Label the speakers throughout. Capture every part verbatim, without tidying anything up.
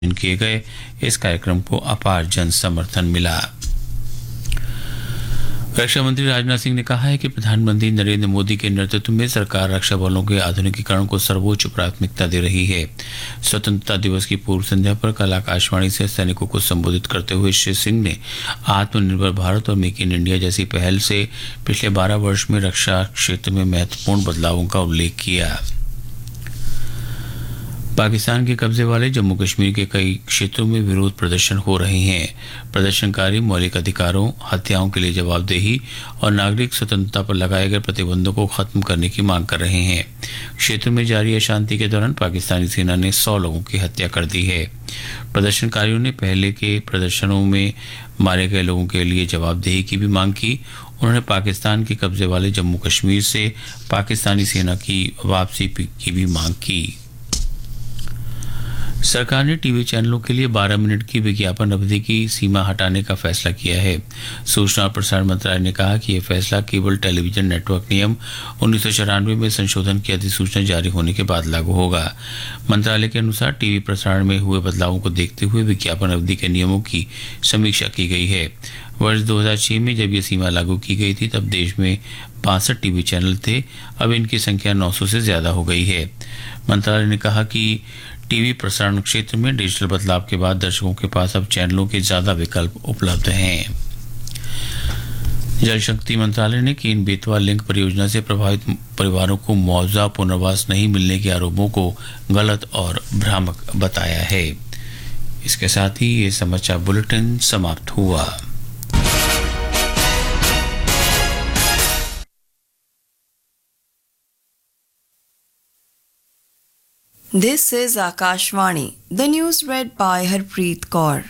Speaker 1: किए गए इस कार्यक्रम को अपार जन समर्थन मिला। रक्षा मंत्री राजनाथ सिंह ने कहा है कि प्रधानमंत्री नरेंद्र मोदी के नेतृत्व में सरकार रक्षा बलों के आधुनिकीकरण को सर्वोच्च प्राथमिकता दे रही है। स्वतंत्रता दिवस की पूर्व संध्या पर कल आकाशवाणी से सैनिकों को संबोधित करते हुए श्री सिंह ने आत्मनिर्भर भारत और मेक इन इंडिया जैसी पहल से पिछले बारह वर्ष में रक्षा क्षेत्र में महत्वपूर्ण बदलावों का उल्लेख किया। पाकिस्तान के कब्जे वाले जम्मू कश्मीर के कई क्षेत्रों में विरोध प्रदर्शन हो रहे हैं। प्रदर्शनकारी मौलिक अधिकारों, हत्याओं के लिए जवाबदेही और नागरिक स्वतंत्रता पर लगाए गए प्रतिबंधों को खत्म करने की मांग कर रहे हैं। क्षेत्र में जारी अशांति के दौरान पाकिस्तानी सेना ने सौ लोगों की हत्या कर दी है। प्रदर्शनकारियों ने पहले के प्रदर्शनों में मारे गए लोगों के लिए जवाबदेही की भी मांग की। उन्होंने पाकिस्तान के कब्जे वाले जम्मू कश्मीर से पाकिस्तानी सेना की वापसी की भी मांग की। सरकार ने टीवी चैनलों के लिए बारह मिनट की विज्ञापन अवधि की सीमा हटाने का फैसला किया है। सूचना और प्रसारण मंत्रालय ने कहा कि यह फैसला केबल टेलीविजन नेटवर्क नियम उन्नीस सौ चौरानवे में संशोधन की अधिसूचना जारी होने के बाद लागू होगा। मंत्रालय के अनुसार टीवी प्रसारण में हुए बदलावों को देखते हुए विज्ञापन अवधि के नियमों की समीक्षा की गई है। वर्ष दो हज़ार छह में जब यह सीमा लागू की गई थी तब देश में बासठ टीवी चैनल थे। अब इनकी संख्या नौ सौ से ज्यादा हो गई है। मंत्रालय ने कहा कि टीवी प्रसारण क्षेत्र में डिजिटल बदलाव के बाद दर्शकों के पास अब चैनलों के ज्यादा विकल्प उपलब्ध हैं। जल शक्ति मंत्रालय ने केन बेतवा लिंक परियोजना से प्रभावित परिवारों को मुआवजा पुनर्वास नहीं मिलने के आरोपों को गलत और भ्रामक बताया है। इसके साथ ही ये समाचार बुलेटिन समाप्त हुआ।
Speaker 2: This is Akashvani. The news read by Harpreet Kaur.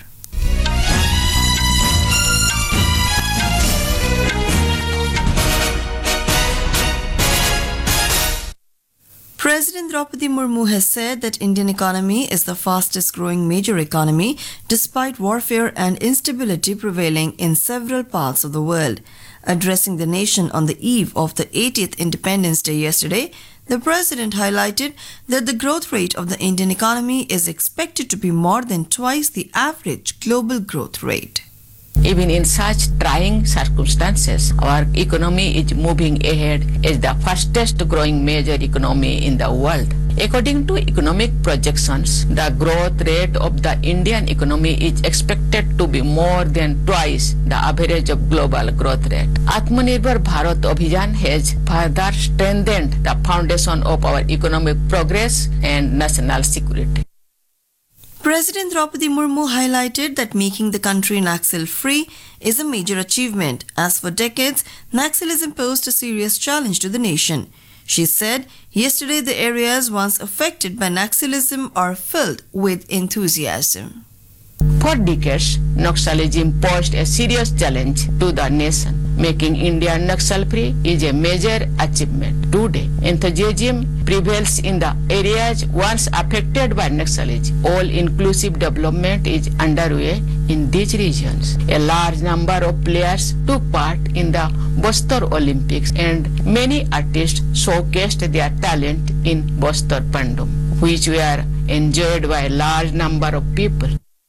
Speaker 2: President Draupadi Murmu has said that Indian economy is the fastest growing major economy despite warfare and instability prevailing in several parts of the world. Addressing the nation on the eve of the eightieth Independence Day yesterday, the president highlighted that the growth rate of the Indian economy is expected to be more than twice the average global growth rate.
Speaker 3: Even in such trying circumstances, our economy is moving ahead as the fastest growing major economy in the world. According to economic projections, the growth rate of the Indian economy is expected to be more than twice the average of global growth rate. Atmanirbhar Bharat Abhiyan has further strengthened the foundation of our economic progress and national security.
Speaker 2: President Draupadi Murmu highlighted that making the country Naxal-free is a major achievement, as for decades, Naxalism posed a serious challenge to the nation. She said, yesterday the areas once affected by Naxalism are filled with enthusiasm.
Speaker 3: For decades, Naxalism posed a serious challenge to the nation. Making India Naxal-free is a major achievement. Today, enthusiasm prevails in the areas once affected by Naxalism. All-inclusive development is underway in these regions. A large number of players took part in the Bastar Olympics and many artists showcased their talent in Bastar Pandum, which were enjoyed by a large number of people.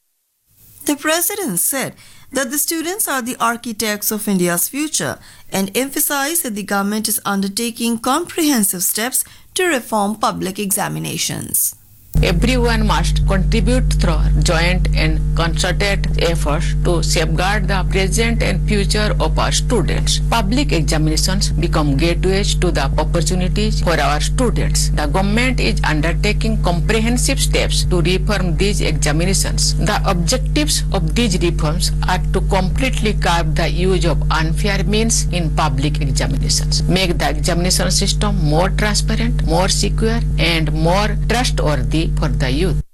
Speaker 2: The president said that the students are the architects of India's future and emphasized that the government is undertaking comprehensive steps to reform public examinations.
Speaker 3: Everyone must contribute through joint and concerted efforts to safeguard the present and future of our students. Public examinations become gateways to the opportunities for our students. The government is undertaking comprehensive steps to reform these examinations. The objectives of these reforms are to completely curb the use of unfair means in public examinations, make the examination system more transparent, more secure, and more trustworthy for the youth.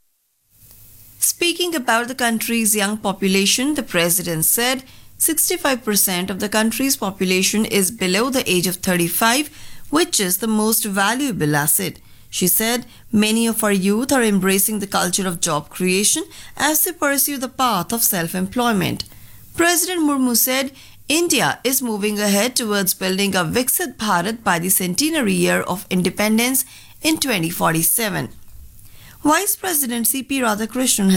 Speaker 2: Speaking about the country's young population, the president said sixty-five percent of the country's population is below the age of thirty-five, which is the most valuable asset. She said many of our youth are embracing the culture of job creation as they pursue the path of self-employment. President Murmu said India is moving ahead towards building a Viksit Bharat by the centenary year of independence in twenty forty-seven. Vice President C P Radhakrishnan